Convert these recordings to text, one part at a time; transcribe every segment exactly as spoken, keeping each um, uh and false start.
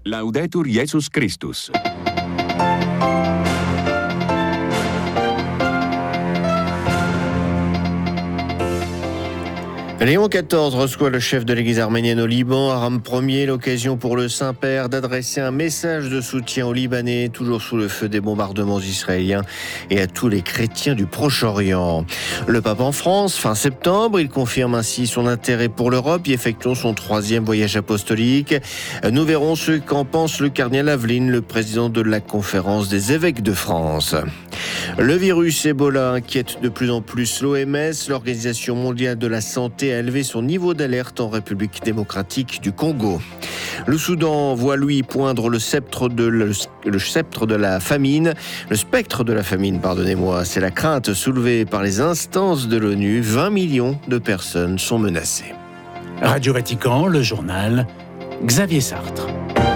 Laudetur Jesus Christus. Léon quatorze reçoit le chef de l'église arménienne au Liban, Aram Ier, l'occasion pour le Saint-Père d'adresser un message de soutien aux Libanais, toujours sous le feu des bombardements israéliens, et à tous les chrétiens du Proche-Orient. Le pape en France, fin septembre, il confirme ainsi son intérêt pour l'Europe, y effectuant son troisième voyage apostolique. Nous verrons ce qu'en pense le cardinal Aveline, le président de la conférence des évêques de France. Le virus Ebola inquiète de plus en plus l'O M S. L'Organisation mondiale de la santé a élevé son niveau d'alerte en République démocratique du Congo. Le Soudan voit lui poindre le sceptre de, le, le sceptre de la famine. Le spectre de la famine, pardonnez-moi. C'est la crainte soulevée par les instances de l'ONU. vingt millions de personnes sont menacées. Radio Vatican, le journal, Xavier Sartre.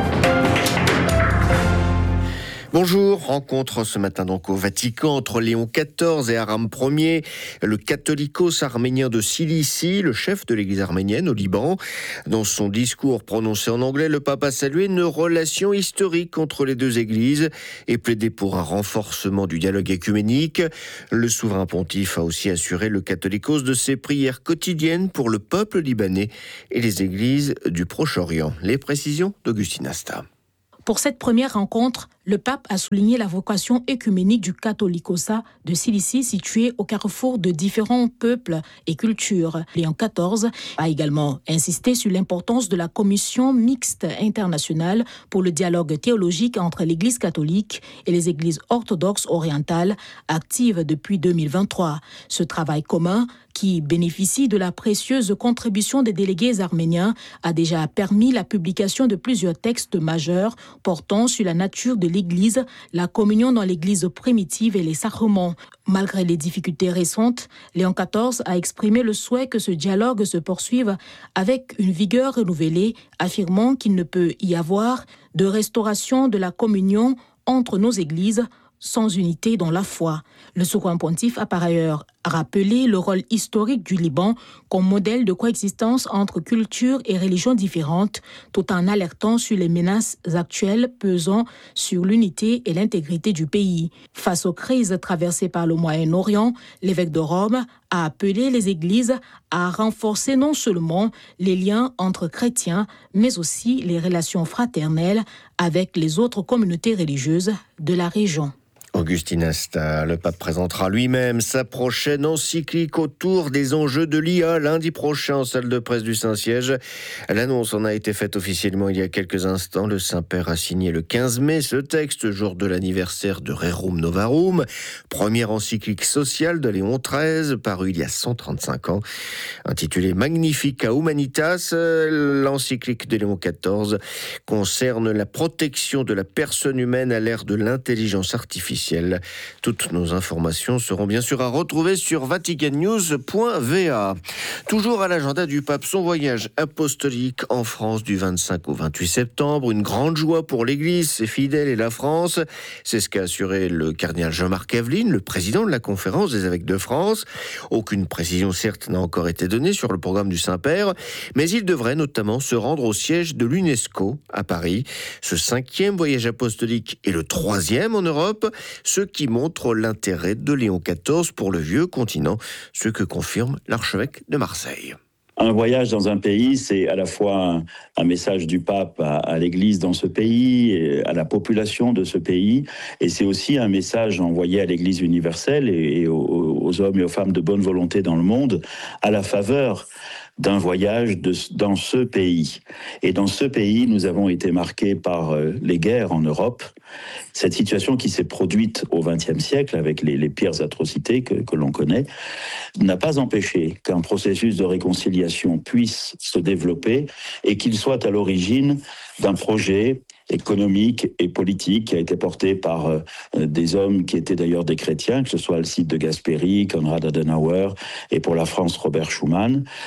Bonjour, rencontre ce matin donc au Vatican entre Léon quatorze et Aram Ier, le catholicos arménien de Cilicie, le chef de l'église arménienne au Liban. Dans son discours prononcé en anglais, le pape a salué une relation historique entre les deux églises et plaidé pour un renforcement du dialogue œcuménique. Le souverain pontife a aussi assuré le catholicos de ses prières quotidiennes pour le peuple libanais et les églises du Proche-Orient. Les précisions d'Augustine Asta. Pour cette première rencontre, le pape a souligné la vocation œcuménique du Catholicosa de Cilicie, situé au carrefour de différents peuples et cultures. Léon quatorze a également insisté sur l'importance de la commission mixte internationale pour le dialogue théologique entre l'Église catholique et les églises orthodoxes orientales, actives depuis deux mille vingt-trois. Ce travail commun, qui bénéficie de la précieuse contribution des délégués arméniens, a déjà permis la publication de plusieurs textes majeurs portant sur la nature de l'Église, la communion dans l'Église primitive et les sacrements. Malgré les difficultés récentes, Léon quatorze a exprimé le souhait que ce dialogue se poursuive avec une vigueur renouvelée, affirmant qu'il ne peut y avoir de restauration de la communion entre nos églises sans unité dans la foi. Le souverain pontife a par ailleurs rappelé le rôle historique du Liban comme modèle de coexistence entre cultures et religions différentes, tout en alertant sur les menaces actuelles pesant sur l'unité et l'intégrité du pays. Face aux crises traversées par le Moyen-Orient, l'évêque de Rome a appelé les églises à renforcer non seulement les liens entre chrétiens, mais aussi les relations fraternelles avec les autres communautés religieuses de la région. Augustine Asta, le pape présentera lui-même sa prochaine encyclique autour des enjeux de l'I A lundi prochain en salle de presse du Saint-Siège. L'annonce en a été faite officiellement il y a quelques instants. Le Saint-Père a signé le quinze mai ce texte, jour de l'anniversaire de Rerum Novarum, première encyclique sociale de Léon treize, parue il y a cent trente-cinq ans. Intitulée Magnifica Humanitas, l'encyclique de Léon quatorze concerne la protection de la personne humaine à l'ère de l'intelligence artificielle. Toutes nos informations seront bien sûr à retrouver sur vatican news point v a. Toujours à l'agenda du pape, son voyage apostolique en France du vingt-cinq au vingt-huit septembre. Une grande joie pour l'Église, ses fidèles et la France. C'est ce qu'a assuré le cardinal Jean-Marc Aveline, le président de la conférence des évêques de France. Aucune précision certes n'a encore été donnée sur le programme du Saint-Père, mais il devrait notamment se rendre au siège de l'UNESCO à Paris. Ce cinquième voyage apostolique est le troisième en Europe, ce qui montre l'intérêt de Léon quatorze pour le vieux continent, ce que confirme l'archevêque de Marseille. Un voyage dans un pays, c'est à la fois un, un message du pape à, à l'Église dans ce pays, et à la population de ce pays, et c'est aussi un message envoyé à l'Église universelle et, et aux, aux hommes et aux femmes de bonne volonté dans le monde, à la faveur d'un voyage de, dans ce pays. Et dans ce pays, nous avons été marqués par euh, les guerres en Europe, cette situation qui s'est produite au vingtième siècle avec les, les pires atrocités que, que l'on connaît, n'a pas empêché qu'un processus de réconciliation puisse se développer et qu'il soit à l'origine d'un projet économique et politique qui a été porté par euh, des hommes qui étaient d'ailleurs des chrétiens, que ce soit Alcide de Gasperi, Konrad Adenauer et pour la France Robert Schuman.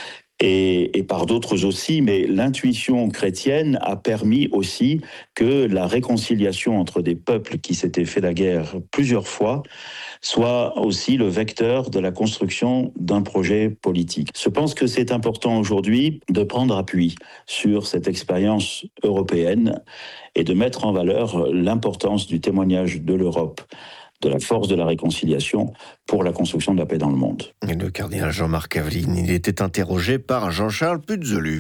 et, et par d'autres aussi, mais l'intuition chrétienne a permis aussi que la réconciliation entre des peuples qui s'étaient fait la guerre plusieurs fois soit aussi le vecteur de la construction d'un projet politique. Je pense que c'est important aujourd'hui de prendre appui sur cette expérience européenne et de mettre en valeur l'importance du témoignage de l'Europe, de la force de la réconciliation pour la construction de la paix dans le monde. Et le cardinal Jean-Marc Aveline, il était interrogé par Jean-Charles Puzolu.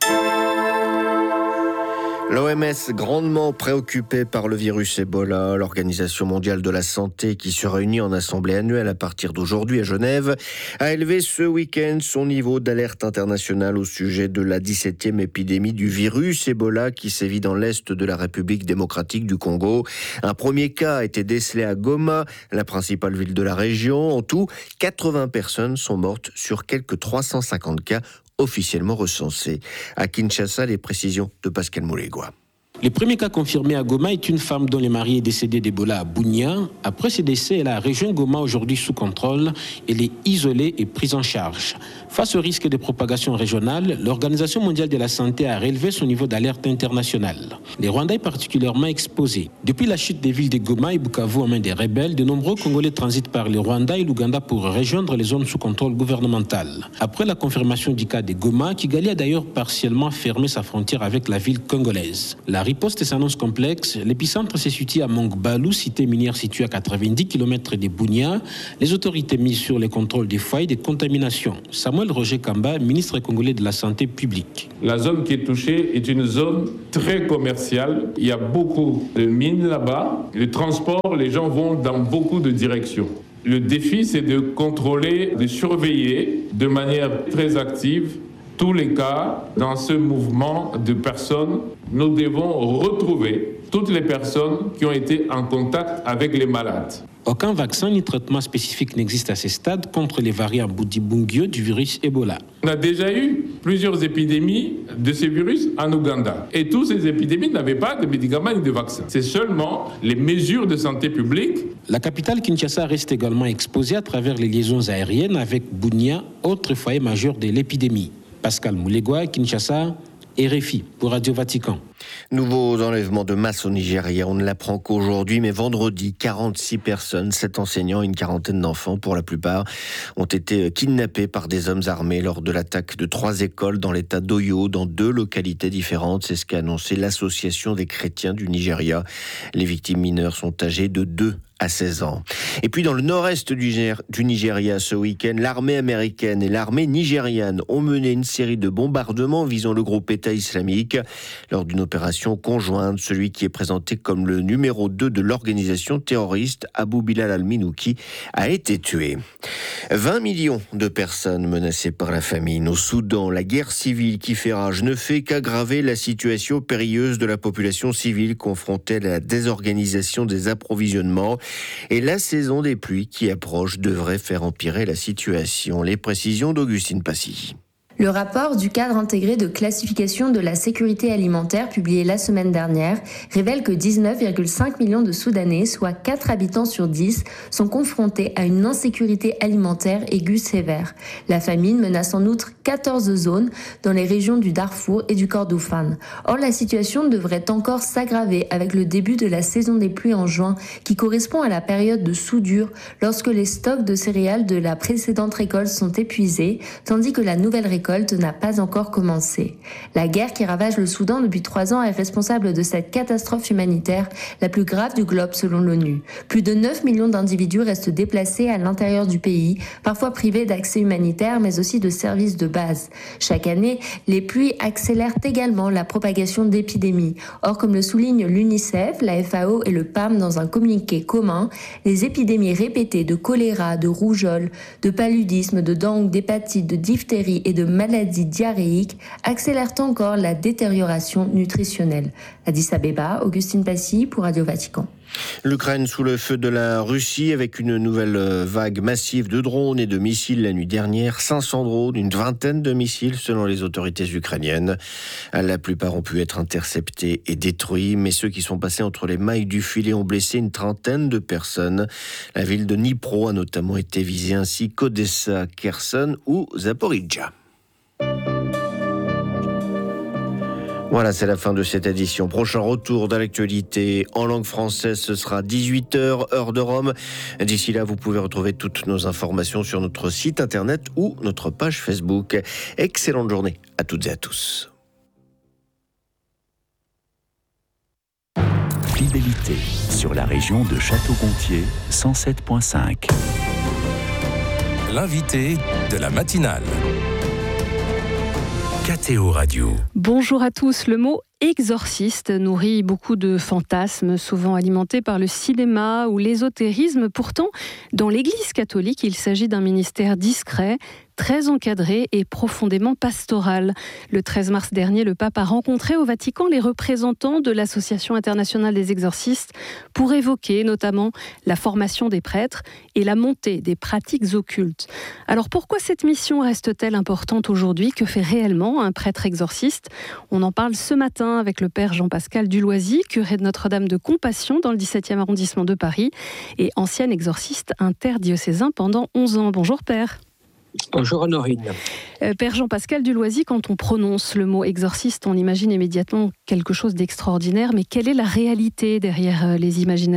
L'O M S grandement préoccupée par le virus Ebola, l'Organisation mondiale de la santé qui se réunit en assemblée annuelle à partir d'aujourd'hui à Genève, a élevé ce week-end son niveau d'alerte internationale au sujet de la dix-septième épidémie du virus Ebola qui sévit dans l'est de la République démocratique du Congo. Un premier cas a été décelé à Goma, la principale ville de la région. En tout, quatre-vingts personnes sont mortes sur quelques trois cent cinquante cas officiellement recensés. À Kinshasa, les précisions de Pascal Moulegua. Le premier cas confirmé à Goma est une femme dont le mari est décédé d'Ebola à Bunia. Après ce décès, la région Goma, aujourd'hui sous contrôle, elle est isolée et prise en charge. Face au risque de propagation régionale, l'Organisation mondiale de la santé a relevé son niveau d'alerte internationale. Le Rwanda est particulièrement exposé. Depuis la chute des villes de Goma et Bukavu en main des rebelles, de nombreux Congolais transitent par le Rwanda et l'Ouganda pour rejoindre les zones sous contrôle gouvernemental. Après la confirmation du cas de Goma, Kigali a d'ailleurs partiellement fermé sa frontière avec la ville congolaise. La La riposte s'annonce complexe. L'épicentre se situe à Mongbalou, cité minière située à quatre-vingt-dix kilomètres de Bunia. Les autorités misent sur les contrôles des foyers de contamination. Samuel Roger Kamba, ministre congolais de la Santé publique. La zone qui est touchée est une zone très commerciale. Il y a beaucoup de mines là-bas. Le transport, les gens vont dans beaucoup de directions. Le défi, c'est de contrôler, de surveiller de manière très active tous les cas. Dans ce mouvement de personnes, nous devons retrouver toutes les personnes qui ont été en contact avec les malades. Aucun vaccin ni traitement spécifique n'existe à ce stade contre les variants Bundibugyo du virus Ebola. On a déjà eu plusieurs épidémies de ce virus en Ouganda. Et toutes ces épidémies n'avaient pas de médicaments ni de vaccins. C'est seulement les mesures de santé publique. La capitale Kinshasa reste également exposée à travers les liaisons aériennes avec Bunia, autre foyer majeur de l'épidémie. Pascal Moulegua, Kinshasa, R F I pour Radio Vatican. Nouveaux enlèvements de masse au Nigeria. On ne l'apprend qu'aujourd'hui, mais vendredi, quarante-six personnes, sept enseignants et une quarantaine d'enfants, pour la plupart, ont été kidnappés par des hommes armés lors de l'attaque de trois écoles dans l'état d'Oyo, dans deux localités différentes. C'est ce qu'a annoncé l'Association des chrétiens du Nigeria. Les victimes mineures sont âgées de deux à seize ans. Et puis dans le nord-est du Nigeria, ce week-end, l'armée américaine et l'armée nigériane ont mené une série de bombardements visant le groupe État islamique lors d'une opération conjointe. Celui qui est présenté comme le numéro deux de l'organisation terroriste, Abu Bilal al-Minouki, a été tué. vingt millions de personnes menacées par la famine. Au Soudan, la guerre civile qui fait rage ne fait qu'aggraver la situation périlleuse de la population civile confrontée à la désorganisation des approvisionnements. Et la saison des pluies qui approche devrait faire empirer la situation. Les précisions d'Augustine Passy. Le rapport du cadre intégré de classification de la sécurité alimentaire publié la semaine dernière révèle que dix-neuf virgule cinq millions de Soudanais, soit quatre habitants sur dix, sont confrontés à une insécurité alimentaire aiguë sévère. La famine menace en outre quatorze zones dans les régions du Darfour et du Kordofan. Or, la situation devrait encore s'aggraver avec le début de la saison des pluies en juin, qui correspond à la période de soudure lorsque les stocks de céréales de la précédente récolte sont épuisés, tandis que la nouvelle récolte n'a pas encore commencé. La guerre qui ravage le Soudan depuis trois ans est responsable de cette catastrophe humanitaire, la plus grave du globe selon l'ONU. Plus de neuf millions d'individus restent déplacés à l'intérieur du pays, parfois privés d'accès humanitaire, mais aussi de services de base. Chaque année, les pluies accélèrent également la propagation d'épidémies. Or, comme le souligne l'UNICEF, la F A O et le P A M dans un communiqué commun, les épidémies répétées de choléra, de rougeole, de paludisme, de dengue, d'hépatite, de diphtérie et de maladies diarrhéiques accélèrent encore la détérioration nutritionnelle. Addis Abeba, Augustine Passy pour Radio Vatican. L'Ukraine sous le feu de la Russie avec une nouvelle vague massive de drones et de missiles la nuit dernière. cinq cents drones, une vingtaine de missiles selon les autorités ukrainiennes. La plupart ont pu être interceptés et détruits, mais ceux qui sont passés entre les mailles du filet ont blessé une trentaine de personnes. La ville de Dnipro a notamment été visée, ainsi qu'Odessa, Kherson ou Zaporijjia. Voilà, c'est la fin de cette édition. Prochain retour de l'actualité en langue française, ce sera dix-huit heures, heure de Rome. D'ici là, vous pouvez retrouver toutes nos informations sur notre site internet ou notre page Facebook. Excellente journée à toutes et à tous. Fidélité sur la région de Château-Gontier, cent sept virgule cinq. L'invité de la matinale. K T O Radio. Bonjour à tous. Le mot exorciste nourrit beaucoup de fantasmes, souvent alimentés par le cinéma ou l'ésotérisme. Pourtant, dans l'Église catholique, il s'agit d'un ministère discret, très encadré et profondément pastoral. Le treize mars dernier, le pape a rencontré au Vatican les représentants de l'Association internationale des exorcistes pour évoquer notamment la formation des prêtres et la montée des pratiques occultes. Alors pourquoi cette mission reste-t-elle importante aujourd'hui ? Que fait réellement un prêtre exorciste ? On en parle ce matin avec le père Jean-Pascal Duloisy, curé de Notre-Dame de Compassion dans le dix-septième arrondissement de Paris et ancien exorciste interdiocésain pendant onze ans. Bonjour père. Bonjour Honorine. Euh, Père Jean-Pascal Duloisy, quand on prononce le mot exorciste, on imagine immédiatement quelque chose d'extraordinaire, mais quelle est la réalité derrière euh, les imaginaires ?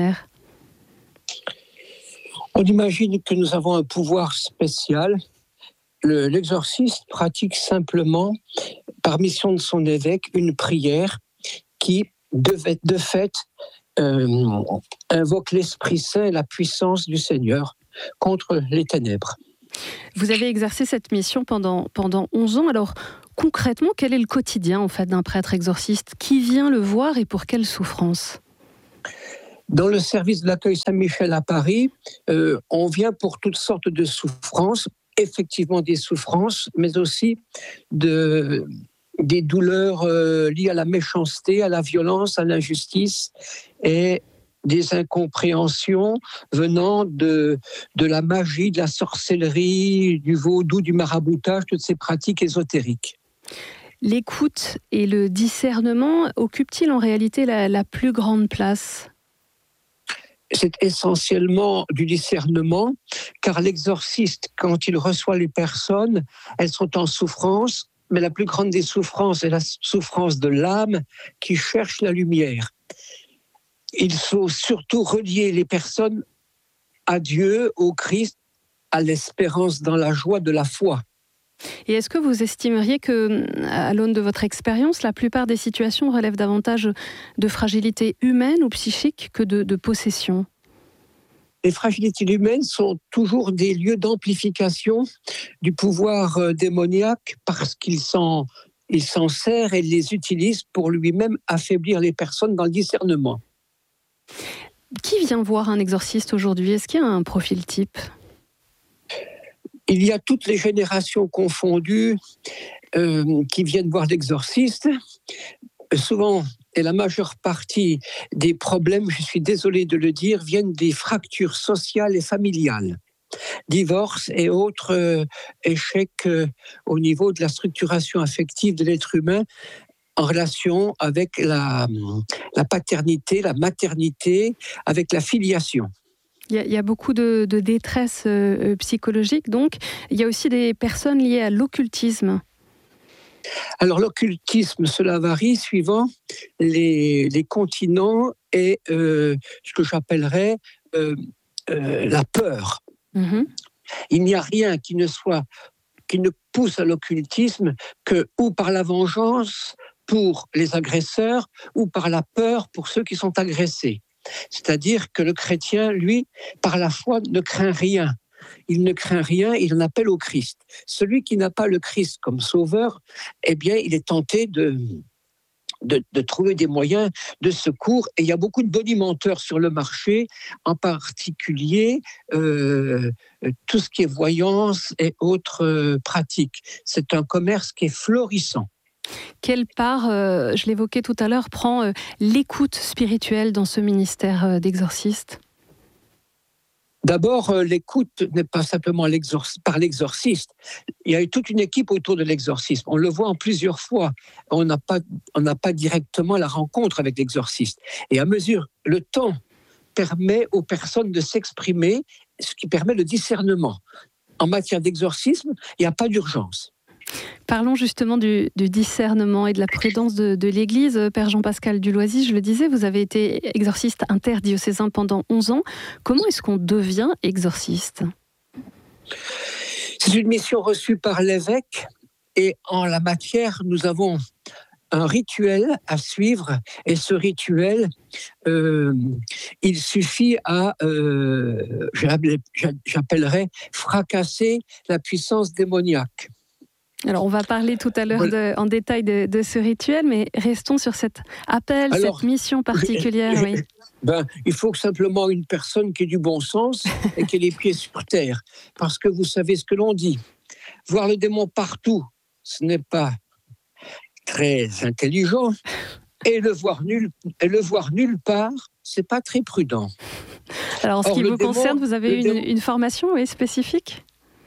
On imagine que nous avons un pouvoir spécial. Le, l'exorciste pratique simplement, par mission de son évêque, une prière qui, de, de fait, euh, invoque l'Esprit Saint et la puissance du Seigneur contre les ténèbres. Vous avez exercé cette mission pendant, pendant onze ans. Alors, concrètement, quel est le quotidien en fait, d'un prêtre exorciste ? Qui vient le voir et pour quelle souffrance ? Dans le service de l'accueil Saint-Michel à Paris, euh, on vient pour toutes sortes de souffrances, effectivement des souffrances, mais aussi de, des douleurs euh, liées à la méchanceté, à la violence, à l'injustice et des incompréhensions venant de, de la magie, de la sorcellerie, du vaudou, du maraboutage, toutes ces pratiques ésotériques. L'écoute et le discernement occupent-ils en réalité la, la plus grande place ? C'est essentiellement du discernement, car l'exorciste, quand il reçoit les personnes, elles sont en souffrance, mais la plus grande des souffrances est la souffrance de l'âme qui cherche la lumière. Il faut surtout relier les personnes à Dieu, au Christ, à l'espérance dans la joie de la foi. Et est-ce que vous estimeriez que, à l'aune de votre expérience, la plupart des situations relèvent davantage de fragilité humaine ou psychique que de, de possession ? Les fragilités humaines sont toujours des lieux d'amplification du pouvoir euh, démoniaque parce qu'il s'en, il s'en sert et les utilise pour lui-même affaiblir les personnes dans le discernement. Qui vient voir un exorciste aujourd'hui ? Est-ce qu'il y a un profil type ? Il y a toutes les générations confondues euh, qui viennent voir l'exorciste. Souvent, et la majeure partie des problèmes, je suis désolé de le dire, viennent des fractures sociales et familiales. Divorce et autres euh, échecs euh, au niveau de la structuration affective de l'être humain en relation avec la, la paternité, la maternité, avec la filiation. Il y, a, il y a beaucoup de, de détresse euh, psychologique, donc. Il y a aussi des personnes liées à l'occultisme. Alors l'occultisme, cela varie suivant les, les continents et euh, ce que j'appellerais euh, euh, la peur. Mm-hmm. Il n'y a rien qui ne soit, qui ne pousse à l'occultisme que ou par la vengeance pour les agresseurs ou par la peur pour ceux qui sont agressés. C'est-à-dire que le chrétien, lui, par la foi, ne craint rien. Il ne craint rien, il en appelle au Christ. Celui qui n'a pas le Christ comme sauveur, eh bien, il est tenté de, de, de trouver des moyens de secours. Et il y a beaucoup de bonimenteurs sur le marché, en particulier euh, tout ce qui est voyance et autres euh, pratiques. C'est un commerce qui est florissant. Quelle part, euh, je l'évoquais tout à l'heure, prend euh, l'écoute spirituelle dans ce ministère euh, d'exorciste ? D'abord, euh, l'écoute n'est pas simplement l'exorc- par l'exorciste. Il y a eu toute une équipe autour de l'exorcisme. On le voit en plusieurs fois. On n'a pas, on n'a pas directement la rencontre avec l'exorciste. Et à mesure, le temps permet aux personnes de s'exprimer, ce qui permet le discernement. En matière d'exorcisme, il n'y a pas d'urgence. Parlons justement du, du discernement et de la prudence de, de l'Église. Père Jean-Pascal Duloisy, je le disais, vous avez été exorciste interdiocésain pendant onze ans. Comment est-ce qu'on devient exorciste ? C'est une mission reçue par l'évêque et en la matière, nous avons un rituel à suivre et ce rituel, euh, il suffit à, euh, j'appellerais, fracasser la puissance démoniaque. Alors, on va parler tout à l'heure de, en détail de, de ce rituel, mais restons sur cet appel, Alors, cette mission particulière. Je, oui. ben, il faut que simplement une personne qui ait du bon sens et qui ait les pieds sur terre. Parce que vous savez ce que l'on dit. Voir le démon partout, ce n'est pas très intelligent. Et le voir nulle, et le voir nulle part, c'est pas très prudent. Alors, en ce Or, qui vous démon, concerne, vous avez une, démon... une formation oui, spécifique ?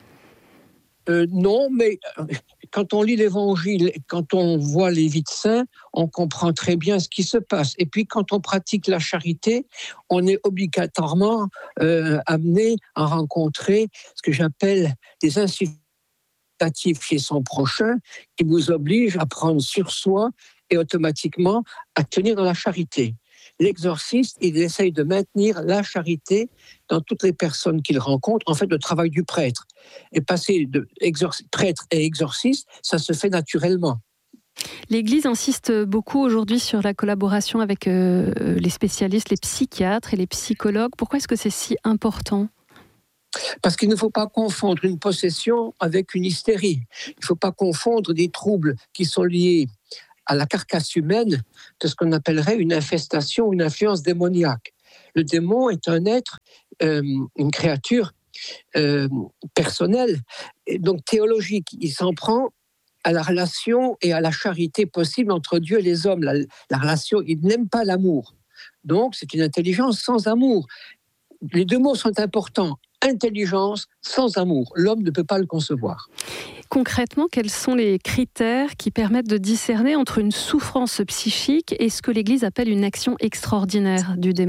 Euh, non, mais quand on lit l'Évangile, quand on voit les vies de saints, on comprend très bien ce qui se passe. Et puis, quand on pratique la charité, on est obligatoirement euh, amené à rencontrer ce que j'appelle des incitatifs chez son prochain, qui vous obligent à prendre sur soi et automatiquement à tenir dans la charité. L'exorciste, il essaye de maintenir la charité dans toutes les personnes qu'il rencontre, en fait, le travail du prêtre. Et passer de exorc- prêtre et exorciste, ça se fait naturellement. L'Église insiste beaucoup aujourd'hui sur la collaboration avec euh, les spécialistes, les psychiatres et les psychologues. Pourquoi est-ce que c'est si important ? Parce qu'il ne faut pas confondre une possession avec une hystérie. Il ne faut pas confondre des troubles qui sont liés à la carcasse humaine de ce qu'on appellerait une infestation, une influence démoniaque. Le démon est un être, euh, une créature euh, personnelle, et donc théologique. Il s'en prend à la relation et à la charité possible entre Dieu et les hommes. La, la relation, il n'aime pas l'amour. Donc, c'est une intelligence sans amour. Les deux mots sont importants. Intelligence sans amour. L'homme ne peut pas le concevoir. Concrètement, quels sont les critères qui permettent de discerner entre une souffrance psychique et ce que l'Église appelle une action extraordinaire du démon ?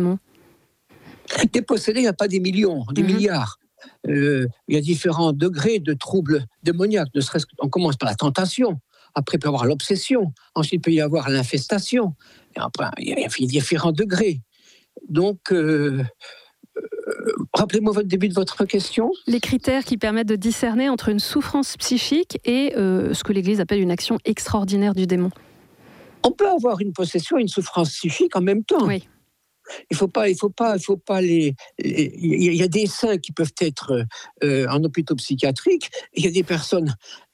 Des possédés, il n'y a pas des millions, des mmh. milliards. Euh, il y a différents degrés de troubles démoniaques. Ne serait-ce qu'on commence par la tentation. Après, il peut y avoir l'obsession. Ensuite, il peut y avoir l'infestation. Et après, il y a différents degrés. Donc... Euh, Euh, rappelez-moi votre début de votre question. Les critères qui permettent de discerner entre une souffrance psychique et euh, ce que l'Église appelle une action extraordinaire du démon. On peut avoir une possession et une souffrance psychique en même temps. Oui. Il faut pas, il faut pas, il faut pas les. Il y a des saints qui peuvent être euh, en hôpitaux psychiatriques. Il y a des personnes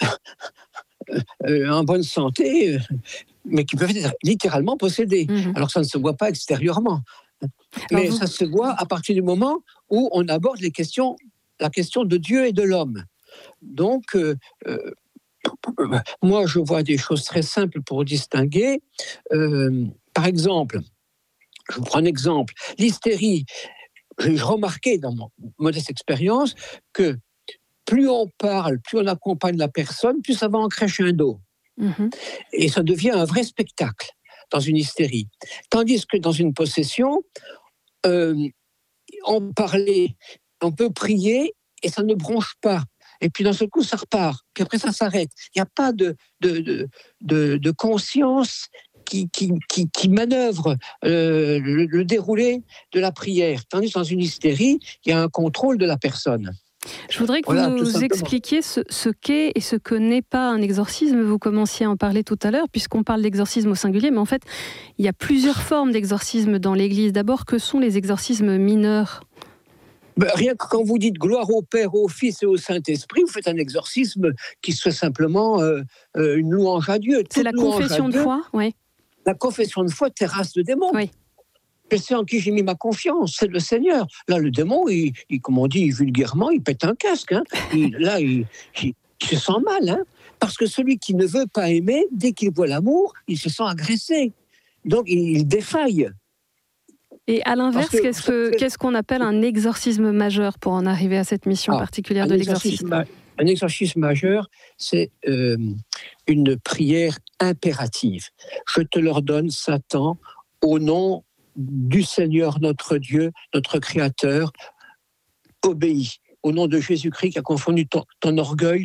euh, en bonne santé, euh, mais qui peuvent être littéralement possédées. Mmh. Alors que ça ne se voit pas extérieurement. Mais vous... ça se voit à partir du moment où on aborde les questions, la question de Dieu et de l'homme. Donc, euh, euh, moi, je vois des choses très simples pour distinguer. Euh, par exemple, je vous prends un exemple, l'hystérie. J'ai remarqué dans mon modeste expérience que plus on parle, plus on accompagne la personne, plus ça va en crescendo. Mmh. Et ça devient un vrai spectacle dans une hystérie. Tandis que dans une possession, euh, on parlait, on peut prier et ça ne bronche pas. Et puis d'un seul coup, ça repart. Puis après, ça s'arrête. Il n'y a pas de, de, de, de, de conscience qui, qui, qui, qui manœuvre euh, le, le déroulé de la prière. Tandis que dans une hystérie, il y a un contrôle de la personne. Je voudrais que voilà, vous nous expliquiez ce, ce qu'est et ce que n'est pas un exorcisme. Vous commenciez à en parler tout à l'heure, puisqu'on parle d'exorcisme au singulier, mais en fait, il y a plusieurs formes d'exorcisme dans l'Église. D'abord, que sont les exorcismes mineurs ? Ben, rien que quand vous dites gloire au Père, au Fils et au Saint-Esprit, vous faites un exorcisme qui soit simplement euh, euh, une louange à Dieu. C'est la confession de foi, oui. La confession de foi terrasse le démon. Oui. Je sais en qui j'ai mis ma confiance, c'est le Seigneur. Là, le démon, il, il, comme on dit vulgairement, il pète un casque. Hein. Il, là, il, il, il se sent mal. Hein. Parce que celui qui ne veut pas aimer, dès qu'il voit l'amour, il se sent agressé. Donc, il, il défaille. Et à l'inverse, que, qu'est-ce, que, qu'est-ce qu'on appelle un exorcisme majeur pour en arriver à cette mission ah, particulière de l'exorcisme ? ma- Un exorcisme majeur, c'est euh, une prière impérative. Je te l'ordonne, Satan, au nom du Seigneur notre Dieu, notre Créateur, obéis. Au nom de Jésus-Christ qui a confondu ton, ton orgueil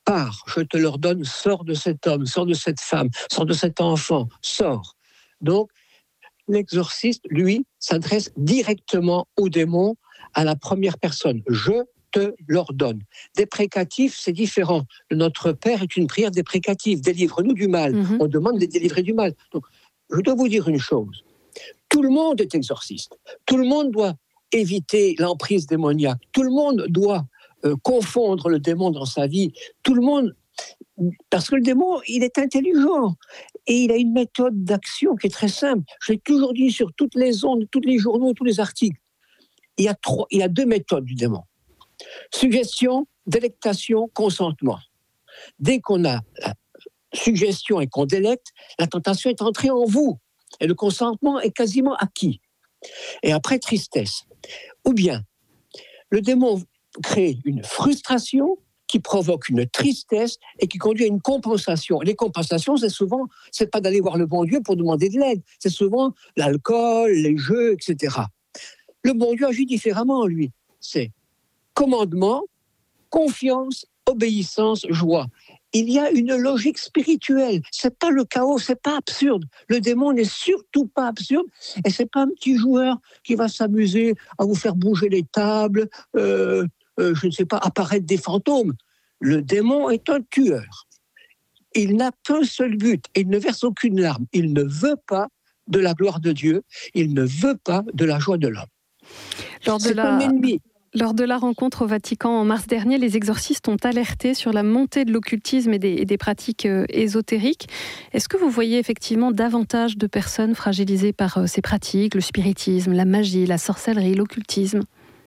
pars, je te l'ordonne, sors de cet homme, sors de cette femme, sors de cet enfant, sors. Donc, l'exorciste, lui, s'adresse directement au démon, à la première personne. Je te l'ordonne. Déprécatif, c'est différent. Le Notre Père est une prière déprécative. Délivre-nous du mal. Mm-hmm. On demande de délivrer du mal. Donc, je dois vous dire une chose. Tout le monde est exorciste. Tout le monde doit éviter l'emprise démoniaque. Tout le monde doit euh, confondre le démon dans sa vie. Tout le monde... Parce que le démon, il est intelligent et il a une méthode d'action qui est très simple. Je l'ai toujours dit sur toutes les ondes, tous les journaux, tous les articles. Il y a, trois, il y a deux méthodes du démon. Suggestion, délectation, consentement. Dès qu'on a la suggestion et qu'on délecte, la tentation est entrée en vous et le consentement est quasiment acquis. Et après, tristesse. Ou bien, le démon crée une frustration qui provoque une tristesse et qui conduit à une compensation. Les compensations, c'est souvent, c'est pas d'aller voir le bon Dieu pour demander de l'aide, c'est souvent l'alcool, les jeux, et cetera. Le bon Dieu agit différemment, lui. C'est commandement, confiance, obéissance, joie. Il y a une logique spirituelle. C'est pas le chaos, c'est pas absurde. Le démon n'est surtout pas absurde et c'est pas un petit joueur qui va s'amuser à vous faire bouger les tables, euh, Euh, je ne sais pas, apparaître des fantômes. Le démon est un tueur. Il n'a qu'un seul but. Il ne verse aucune larme. Il ne veut pas de la gloire de Dieu. Il ne veut pas de la joie de l'homme. Lors de, la... Lors de la rencontre au Vatican en mars dernier, les exorcistes ont alerté sur la montée de l'occultisme et des, et des pratiques euh, ésotériques. Est-ce que vous voyez effectivement davantage de personnes fragilisées par euh, ces pratiques, le spiritisme, la magie, la sorcellerie, l'occultisme ?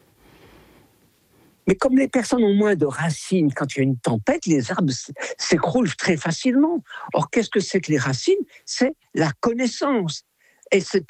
Mais comme les personnes ont moins de racines, quand il y a une tempête, les arbres s'écroulent très facilement. Or, qu'est-ce que c'est que les racines ? C'est la connaissance. Et c'est